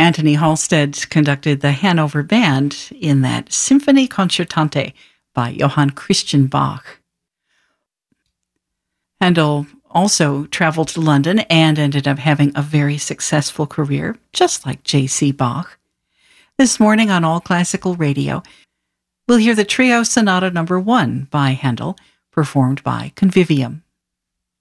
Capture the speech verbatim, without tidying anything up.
Anthony Halstead conducted the Hanover Band in that Symphonie Concertante by Johann Christian Bach. Handel also traveled to London and ended up having a very successful career, just like J C. Bach. This morning on All Classical Radio, we'll hear the Trio Sonata Number One by Handel, performed by Convivium.